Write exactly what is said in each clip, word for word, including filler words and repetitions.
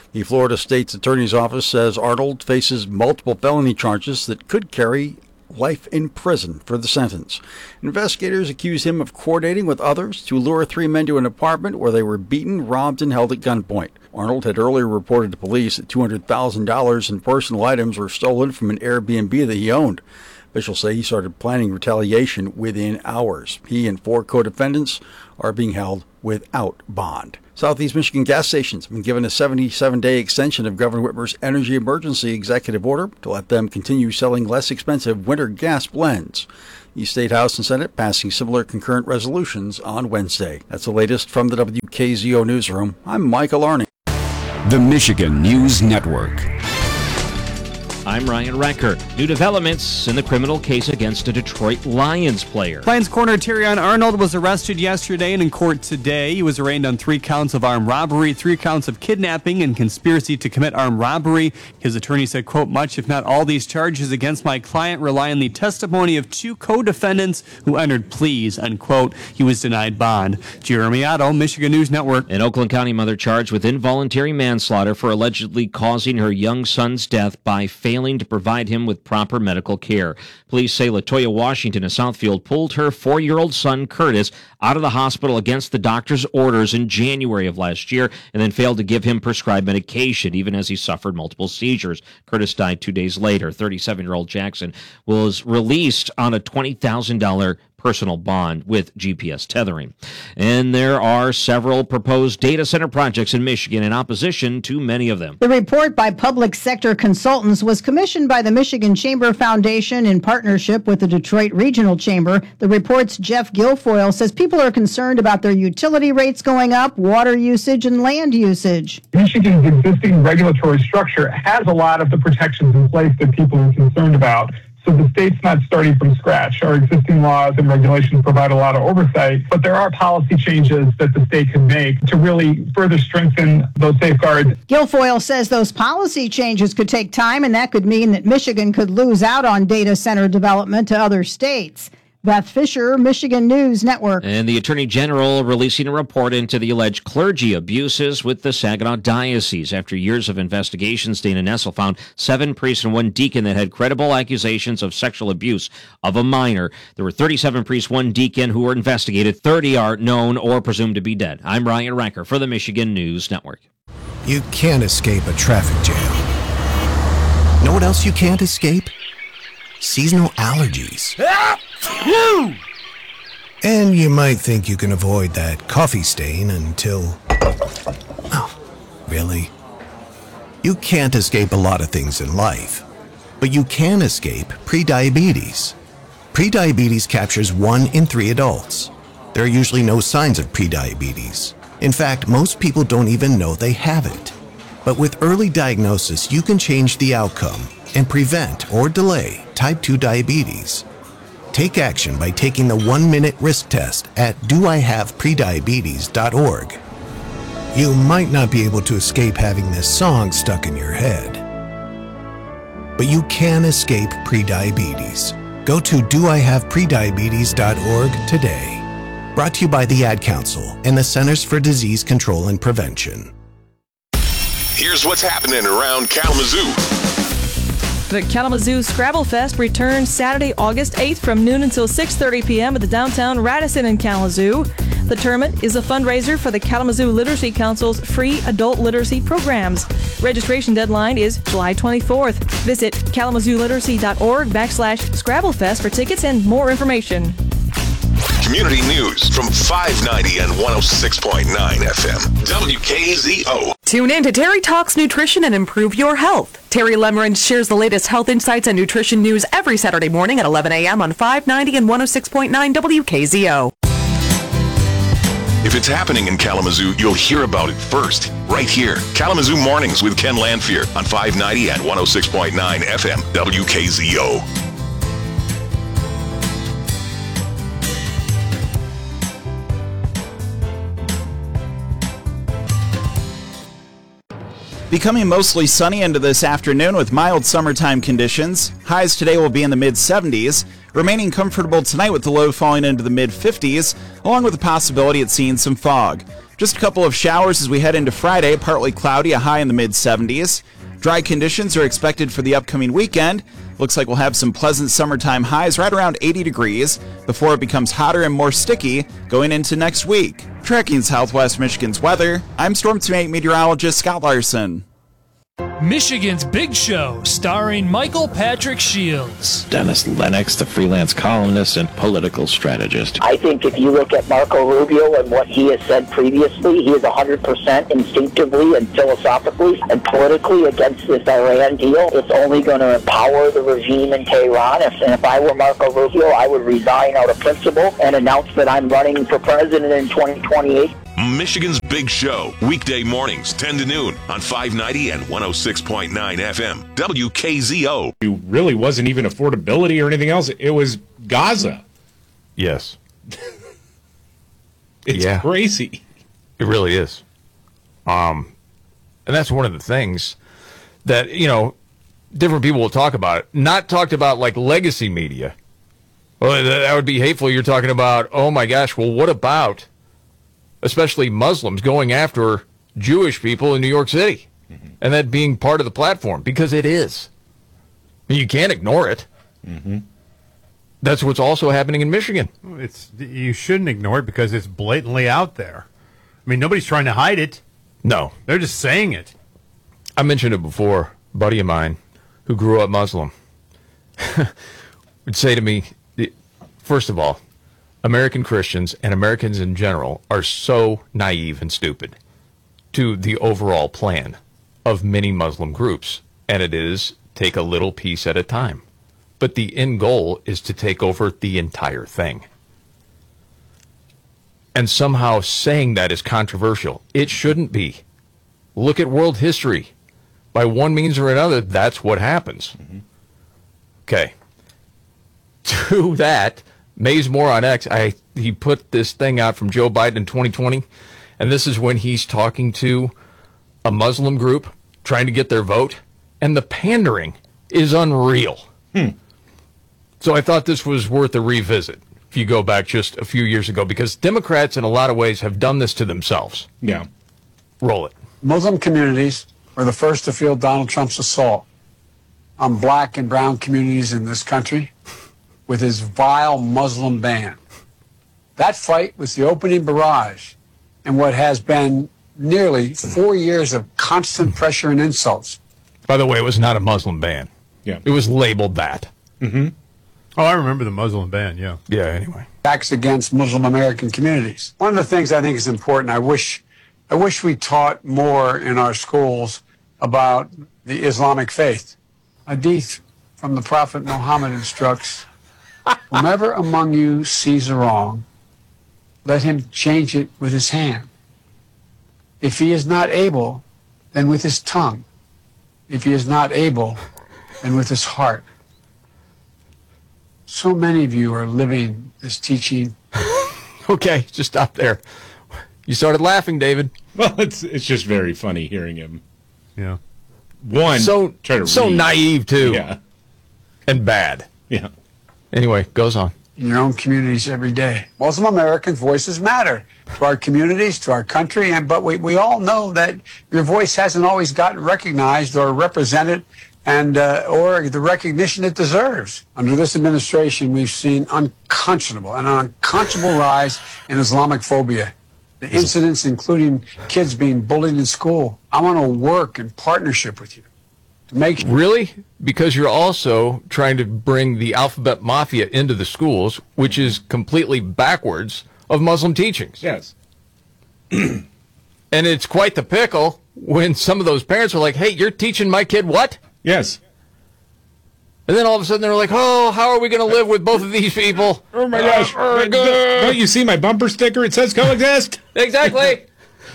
The Florida State's Attorney's Office says Arnold faces multiple felony charges that could carry life in prison for the sentence. Investigators accuse him of coordinating with others to lure three men to an apartment where they were beaten, robbed, and held at gunpoint. Arnold had earlier reported to police that two hundred thousand dollars in personal items were stolen from an Airbnb that he owned. Officials say he started planning retaliation within hours. He and four co-defendants are being held without bond. Southeast Michigan gas stations have been given a seventy-seven day extension of Governor Whitmer's energy emergency executive order to let them continue selling less expensive winter gas blends. The State House and Senate passing similar concurrent resolutions on Wednesday. That's the latest from the W K Z O Newsroom. I'm Michael Arney. The Michigan News Network. I'm Ryan Recker. New developments in the criminal case against a Detroit Lions player. Lions corner Terrion Arnold was arrested yesterday and in court today. He was arraigned on three counts of armed robbery, three counts of kidnapping, and conspiracy to commit armed robbery. His attorney said, quote, much if not all these charges against my client rely on the testimony of two co-defendants who entered pleas, unquote. He was denied bond. Jeremy Otto, Michigan News Network. An Oakland County mother charged with involuntary manslaughter for allegedly causing her young son's death by failing to provide him with proper medical care. Police say LaToya Washington of Southfield pulled her four-year-old son, Curtis, out of the hospital against the doctor's orders in January of last year and then failed to give him prescribed medication, even as he suffered multiple seizures. Curtis died two days later. thirty-seven-year-old Jackson was released on a twenty thousand dollars personal bond with G P S tethering. And there are several proposed data center projects in Michigan in opposition to many of them. The report by Public Sector Consultants was commissioned by the Michigan Chamber Foundation in partnership with the Detroit Regional Chamber. The report's Jeff Guilfoyle says people are concerned about their utility rates going up, water usage, and land usage. Michigan's existing regulatory structure has a lot of the protections in place that people are concerned about. So the state's not starting from scratch. Our existing laws and regulations provide a lot of oversight, but there are policy changes that the state can make to really further strengthen those safeguards. Guilfoyle says those policy changes could take time, and that could mean that Michigan could lose out on data center development to other states. Beth Fisher, Michigan News Network. And the Attorney General releasing a report into the alleged clergy abuses with the Saginaw Diocese. After years of investigations, Dana Nessel found seven priests and one deacon that had credible accusations of sexual abuse of a minor. There were thirty-seven priests, one deacon who were investigated. thirty are known or presumed to be dead. I'm Ryan Recker for the Michigan News Network. You can't escape a traffic jam. Know what else you can't escape? Seasonal allergies. And you might think you can avoid that coffee stain until... Oh, really? You can't escape a lot of things in life, but you can escape prediabetes. Prediabetes captures one in three adults. There are usually no signs of prediabetes. In fact, most people don't even know they have it. But with early diagnosis, you can change the outcome and prevent or delay type two diabetes. Take action by taking the one-minute risk test at do I have prediabetes dot org. You might not be able to escape having this song stuck in your head, but you can escape prediabetes. Go to do I have prediabetes dot org today. Brought to you by the Ad Council and the Centers for Disease Control and Prevention. Here's what's happening around Kalamazoo. The Kalamazoo Scrabble Fest returns Saturday, August eighth from noon until six thirty p.m. at the downtown Radisson in Kalamazoo. The tournament is a fundraiser for the Kalamazoo Literacy Council's free adult literacy programs. Registration deadline is July twenty-fourth. Visit kalamazoo literacy dot org backslash Scrabblefest for tickets and more information. Community news from five ninety and one oh six point nine F M. W K Z O. Tune in to Terry Talks Nutrition and Improve Your Health. Terry Lemerand shares the latest health insights and nutrition news every Saturday morning at eleven a.m. on five ninety and one oh six point nine W K Z O. If it's happening in Kalamazoo, you'll hear about it first, right here. Kalamazoo Mornings with Ken Lanfear on five ninety and one oh six point nine F M W K Z O. Becoming mostly sunny into this afternoon with mild summertime conditions. Highs today will be in the mid seventies, remaining comfortable tonight with the low falling into the mid fifties, along with the possibility of seeing some fog. Just a couple of showers as we head into Friday, partly cloudy, a high in the mid seventies. Dry conditions are expected for the upcoming weekend. Looks like we'll have some pleasant summertime highs right around eighty degrees before it becomes hotter and more sticky going into next week. Tracking Southwest Michigan's weather, I'm Storm Team eight meteorologist Scott Larson. Michigan's Big Show, starring Michael Patrick Shields. Dennis Lennox, the freelance columnist and political strategist. I think if you look at Marco Rubio and what he has said previously, he is one hundred percent instinctively and philosophically and politically against this Iran deal. It's only going to empower the regime in Tehran. If, and if I were Marco Rubio, I would resign out of principle and announce that I'm running for president in twenty twenty-eight. Michigan's Big Show, weekday mornings, ten to noon on five ninety and one oh six point nine F M, W K Z O. It really wasn't even affordability or anything else. It was Gaza. Yes. It's yeah. crazy. It really is. Um, and that's one of the things that, you know, different people will talk about it. Not talked about like legacy media. Well, that would be hateful. You're talking about, oh my gosh, well, what about especially Muslims going after Jewish people in New York City, mm-hmm. and that being part of the platform, because it is. I mean, you can't ignore it. Mm-hmm. That's what's also happening in Michigan. It's you shouldn't ignore it because it's blatantly out there. I mean, nobody's trying to hide it. No. They're just saying it. I mentioned it before. A buddy of mine who grew up Muslim would say to me, first of all, American Christians and Americans in general are so naive and stupid to the overall plan of many Muslim groups, and it is take a little piece at a time. But the end goal is to take over the entire thing. And somehow saying that is controversial. It shouldn't be. Look at world history. By one means or another, that's what happens. Mm-hmm. Okay. To that, Mays Moore on X, I he put this thing out from Joe Biden in twenty twenty, and this is when he's talking to a Muslim group trying to get their vote, and the pandering is unreal. Hmm. So I thought this was worth a revisit if you go back just a few years ago, because Democrats in a lot of ways have done this to themselves. Yeah. Roll it. Muslim communities were the first to feel Donald Trump's assault on black and brown communities in this country with his vile Muslim ban. That fight was the opening barrage in what has been nearly four years of constant pressure and insults. By the way, it was not a Muslim ban. Yeah. It was labeled that. Mm-hmm. Oh, I remember the Muslim ban, yeah. Yeah, anyway. Attacks against Muslim American communities. One of the things I think is important, I wish, I wish we taught more in our schools about the Islamic faith. Hadith from the Prophet Muhammad instructs, whomever among you sees a wrong, let him change it with his hand. If he is not able, then with his tongue. If he is not able, then with his heart. So many of you are living this teaching. Okay, just stop there. You started laughing, David. Well, it's it's just very funny hearing him. Yeah. One, so try to so read. naive too. Yeah. And bad. Yeah. Anyway, goes on. In your own communities every day. Muslim American voices matter to our communities, to our country, and but we, we all know that your voice hasn't always gotten recognized or represented and uh, or the recognition it deserves. Under this administration, we've seen unconscionable an unconscionable rise in Islamophobia. The incidents, including kids being bullied in school. I want to work in partnership with you to make sure. Really? Because you're also trying to bring the alphabet mafia into the schools, which is completely backwards of Muslim teachings. Yes. And it's quite the pickle when some of those parents are like, hey, you're teaching my kid what? Yes. And then all of a sudden they're like, oh, how are we going to live with both of these people? Oh, my gosh. Uh, don't, don't you see my bumper sticker? It says coexist. Exactly.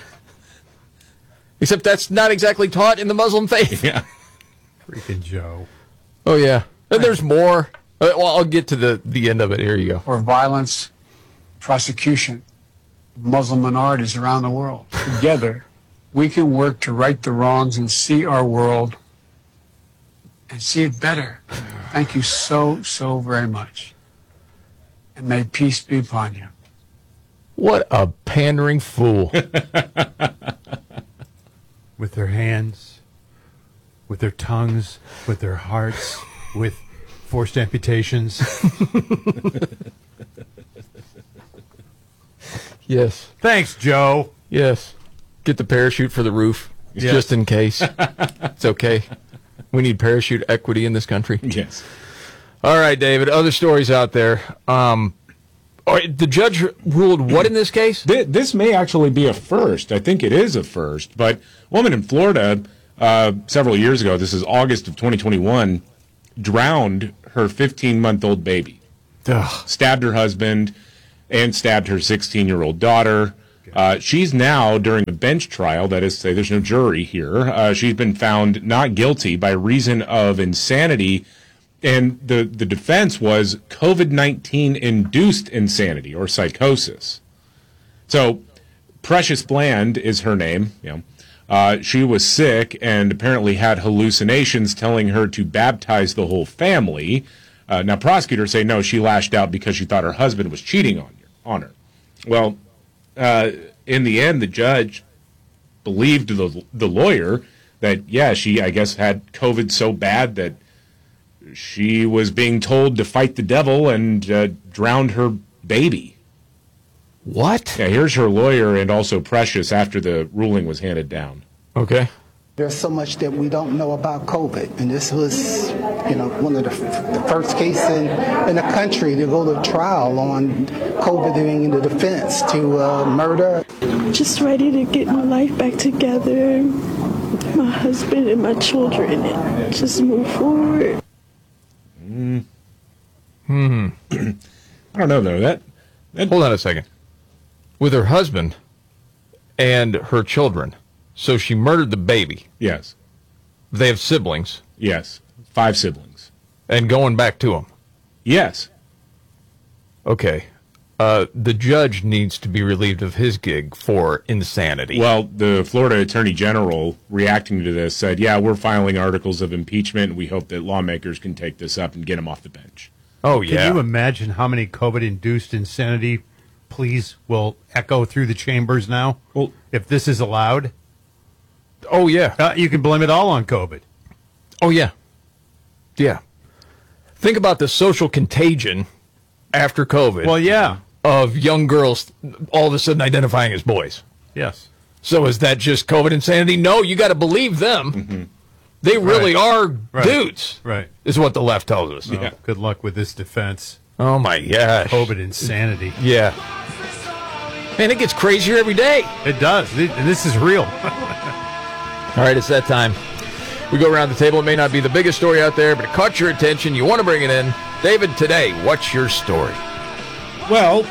Except that's not exactly taught in the Muslim faith. Yeah. Freaking Joe. Oh, yeah. And there's more. Uh, well, I'll get to the, the end of it. Here you go. For violence, prosecution of Muslim minorities around the world. Together, we can work to right the wrongs and see our world and see it better. Thank you so, so very much. And may peace be upon you. What a pandering fool. With their hands, with their tongues, with their hearts, with forced amputations. Yes. Thanks, Joe. Yes. Get the parachute for the roof, Yes. just in case. It's okay. We need parachute equity in this country. Yes. All right, David. Other stories out there. Um, all right, the judge ruled what in this case? Th- This may actually be a first. I think it is a first. But a woman in Florida uh, several years ago, this is August of twenty twenty-one, drowned her fifteen-month-old baby. Ugh. Stabbed her husband and stabbed her sixteen-year-old daughter. Uh, she's now, during a bench trial, that is to say there's no jury here, uh, she's been found not guilty by reason of insanity. And the, the defense was COVID nineteen induced insanity or psychosis. So Precious Bland is her name. You know, uh, she was sick and apparently had hallucinations telling her to baptize the whole family. Uh, now prosecutors say no, she lashed out because she thought her husband was cheating on on her. Well, uh, in the end, the judge believed the the lawyer that yeah, she I guess had COVID so bad that she was being told to fight the devil and uh, drowned her baby. What? Yeah, here's her lawyer and also Precious after the ruling was handed down. Okay. There's so much that we don't know about COVID, and this was, you know, one of the, f- the first cases in, in the country to go to trial on COVID being in the defense to uh, murder. Just ready to get my life back together, my husband and my children, and just move forward. Mm. Hmm. I don't know, though. That, that Hold on a second. With her husband and her children. So she murdered the baby. Yes. They have siblings. Yes. Five siblings. And going back to them. Yes. Okay. Uh, the judge needs to be relieved of his gig for insanity. Well, the Florida Attorney General, reacting to this, said, yeah, we're filing articles of impeachment. We hope that lawmakers can take this up and get him off the bench. Oh, yeah. Can you imagine how many COVID-induced insanity pleas will echo through the chambers now? Well, if this is allowed? Oh, yeah. Uh, you can blame it all on COVID. Oh, yeah. Yeah. Think about the social contagion after COVID. Well, yeah. Of young girls all of a sudden identifying as boys. Yes. So is that just COVID insanity? No, you got to believe them. Mm-hmm. They really Right. are Right. dudes. Right. Is what the left tells us. Well, good luck with this defense. Oh, my gosh. COVID insanity. Yeah. Man, it gets crazier every day. It does. Th- This is real. All right, it's that time. We go around the table. It may not be the biggest story out there, but it caught your attention. You want to bring it in. David, today, what's your story? Well,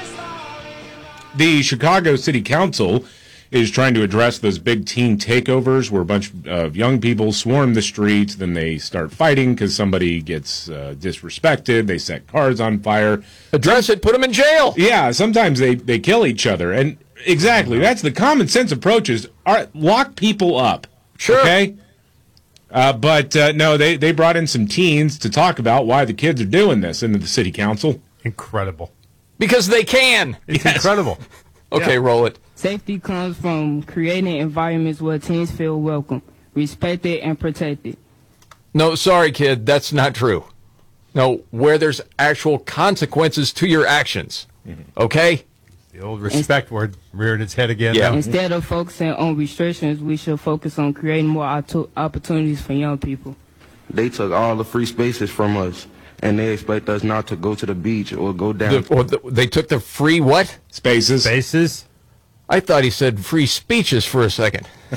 the Chicago City Council is trying to address those big teen takeovers where a bunch of young people swarm the streets, then they start fighting because somebody gets uh, disrespected, they set cars on fire. Address it, put them in jail. Yeah, sometimes they, they kill each other. And exactly, that's the common sense approach is all right, lock people up. Sure. Okay? Uh, but uh, no, they, they brought in some teens to talk about why the kids are doing this into the city council. Incredible. Because they can. It's Yes. incredible. Okay, Yeah. roll it. Safety comes from creating environments where teens feel welcome, respected, and protected. No, sorry, kid. That's not true. No, where there's actual consequences to your actions. Okay? The old respect word reared its head again. Yeah. now. Instead of focusing on restrictions, we should focus on creating more opto- opportunities for young people. They took all the free spaces from us, and they expect us not to go to the beach or go down. The, or the, they took the free what? Spaces. Spaces? I thought he said free speeches for a second. I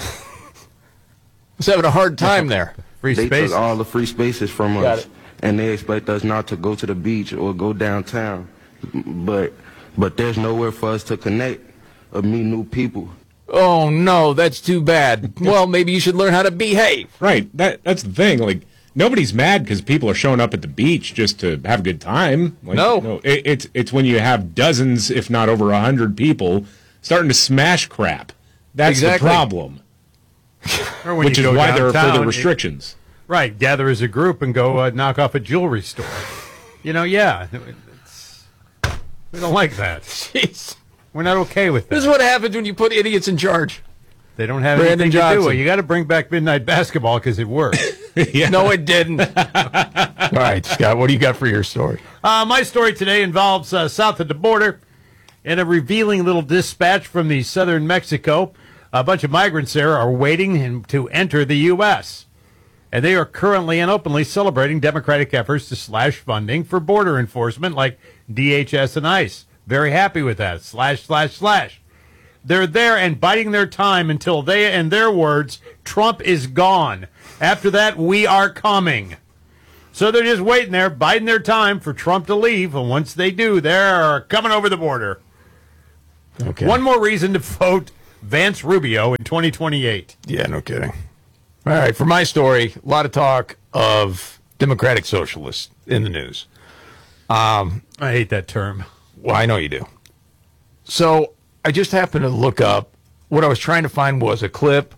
was having a hard time there. Free they spaces. took all the free spaces from Got us, it. and they expect us not to go to the beach or go downtown. But but there's nowhere for us to connect or meet new people. Oh, no, that's too bad. Well, maybe you should learn how to behave. Right. That That's the thing. Like, nobody's mad because people are showing up at the beach just to have a good time. Like, No. it, it's, it's when you have dozens, if not over a hundred people starting to smash crap. That's Exactly. the problem. Or when Which you is go why there are downtown, further it- restrictions. Right, gather as a group and go uh, knock off a jewelry store. You know, yeah. It's, we don't like that. Jeez. We're not okay with that. This is what happens when you put idiots in charge. They don't have Brandon anything Johnson. to do with it. You got to bring back midnight basketball because it worked. Yeah. No, it didn't. All right, Scott, what do you got for your story? Uh, my story today involves uh, south of the border and a revealing little dispatch from the southern Mexico. A bunch of migrants there are waiting in, to enter the U S, and they are currently and openly celebrating Democratic efforts to slash funding for border enforcement like D H S and ICE. Very happy with that. Slash, slash, slash. They're there and biding their time until they, in their words, Trump is gone. After that, we are coming. So they're just waiting there, biding their time for Trump to leave. And once they do, they're coming over the border. Okay. One more reason to vote Vance Rubio in twenty twenty-eight. Yeah, no kidding. All right, for my story, a lot of talk of Democratic socialists in the news. Um, I hate that term. Well, I know you do. So I just happened to look up. What I was trying to find was a clip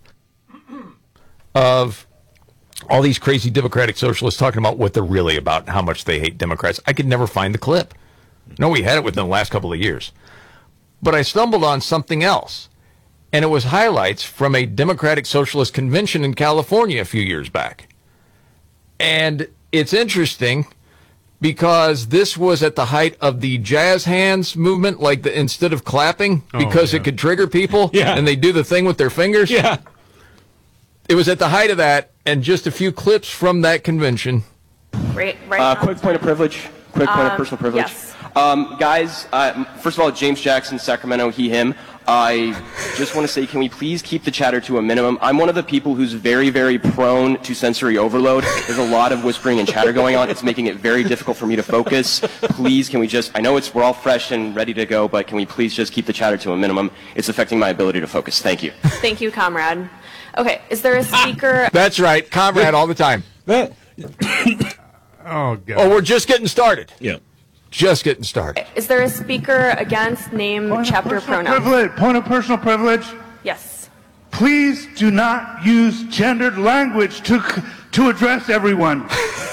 of all these crazy Democratic socialists talking about what they're really about and how much they hate Democrats. I could never find the clip. No, we had it within the last couple of years. But I stumbled on something else, and it was highlights from a Democratic Socialist convention in California a few years back. And it's interesting because this was at the height of the jazz hands movement, like the instead of clapping, because oh, yeah. it could trigger people, yeah. and they do the thing with their fingers. Yeah. It was at the height of that, and just a few clips from that convention. Right, right uh, quick point of privilege. Quick point um, of personal privilege. Yes. Um, guys, uh, first of all, James Jackson, Sacramento, he, him. I just want to say, can we please keep the chatter to a minimum? I'm one of the people who's very, very prone to sensory overload. There's a lot of whispering and chatter going on. It's making it very difficult for me to focus. Please, can we just, I know it's we're all fresh and ready to go, but can we please just keep the chatter to a minimum? It's affecting my ability to focus. Thank you. Thank you, comrade. Okay, is there a speaker? That's right, comrade all the time. oh, God. Oh, we're just getting started. Yeah. Just getting started. Is there a speaker against name, Point chapter, of personal pronoun? privilege. Point of personal privilege. Yes. Please do not use gendered language to to address everyone.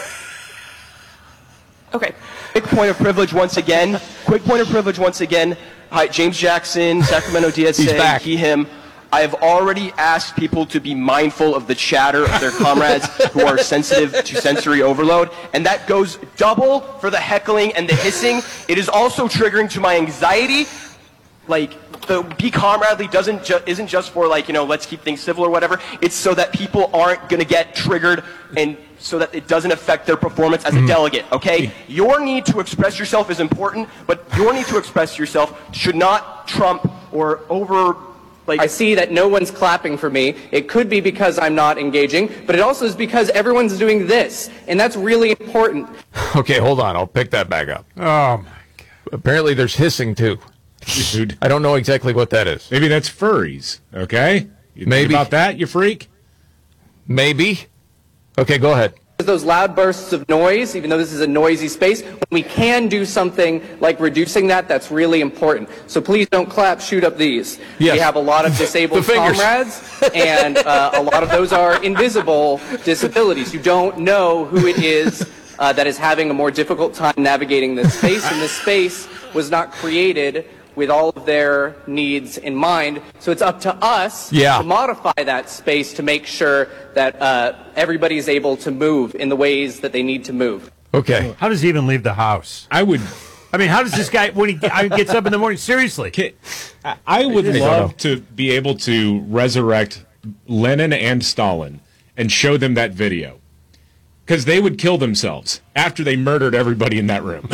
Okay. Quick point of privilege once again. Quick point of privilege once again. Hi, James Jackson, Sacramento D S A, He's back. he, him. I have already asked people to be mindful of the chatter of their comrades who are sensitive to sensory overload, and that goes double for the heckling and the hissing. It is also triggering to my anxiety. Like, the be comradely doesn't ju- isn't just for, like, you know, let's keep things civil or whatever. It's so that people aren't going to get triggered and so that it doesn't affect their performance as a delegate, okay? Your need to express yourself is important, but your need to express yourself should not trump or over... Like, I see that no one's clapping for me. It could be because I'm not engaging, but it also is because everyone's doing this, and that's really important. Okay, hold on. I'll pick that back up. Oh, my God. Apparently there's hissing, too. Dude. I don't know exactly what that is. Maybe that's furries, okay? You Maybe. think about that, you freak? Maybe. Okay, go ahead. Those loud bursts of noise, even though this is a noisy space, when we can do something like reducing that, that's really important. So please don't clap, shoot up these. Yes. We have a lot of disabled comrades, and uh, a lot of those are invisible disabilities. You don't know who it is uh, that is having a more difficult time navigating this space, and this space was not created with all of their needs in mind. So it's up to us yeah. to modify that space to make sure that uh, everybody is able to move in the ways that they need to move. Okay. How does he even leave the house? I would... I mean, how does this guy, when he gets up in the morning, seriously? I would love to be able to resurrect Lenin and Stalin and show them that video. Because they would kill themselves after they murdered everybody in that room.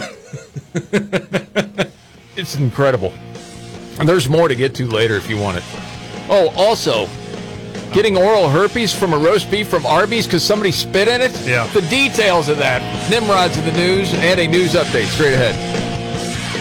It's incredible. And there's more to get to later if you want it. Oh, also, getting oral herpes from a roast beef from Arby's because somebody spit in it? Yeah. The details of that. Nimrod's in the news and a news update straight ahead.